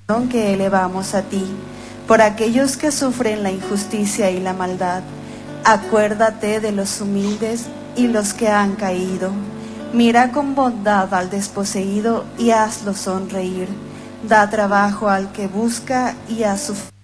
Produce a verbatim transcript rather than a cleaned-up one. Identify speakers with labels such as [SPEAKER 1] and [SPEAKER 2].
[SPEAKER 1] que elevamos a ti, por aquellos que sufren la injusticia y la maldad. Acuérdate de los humildes y los que han caído. Mira con bondad al desposeído y hazlo sonreír. Da trabajo al que busca y a su